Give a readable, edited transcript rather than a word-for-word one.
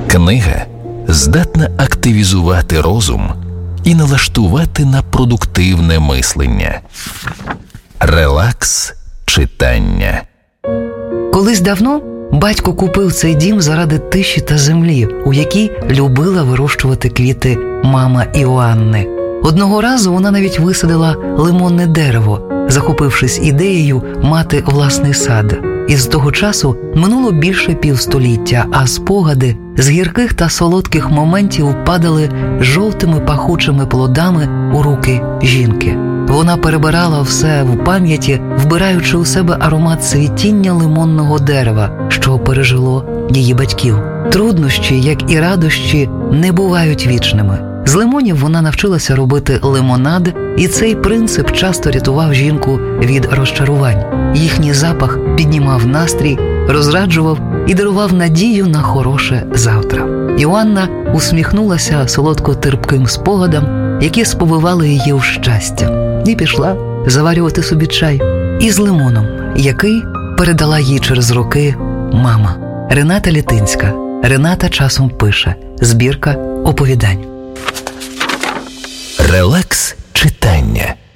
Книга здатна активізувати розум і налаштувати на продуктивне мислення. Релакс читання. Колись давно батько купив цей дім заради тиші та землі, у якій любила вирощувати квіти мама Іоанни. Одного разу вона навіть висадила лимонне дерево, захопившись ідеєю мати власний сад. І з того часу минуло більше півстоліття, а спогади з гірких та солодких моментів падали жовтими пахучими плодами у руки жінки. Вона перебирала все в пам'яті, вбираючи у себе аромат цвітіння лимонного дерева, що пережило її батьків. Труднощі, як і радощі, не бувають вічними. З лимонів вона навчилася робити лимонад, і цей принцип часто рятував жінку від розчарувань. Їхній запах піднімав настрій, розраджував і дарував надію на хороше завтра. Іоанна усміхнулася солодко-терпким спогадам, які сповивали її у щастя, і пішла заварювати собі чай із лимоном, який передала їй через роки мама. Рената Літинська. Рената часом пише. Збірка оповідань. Релакс читання.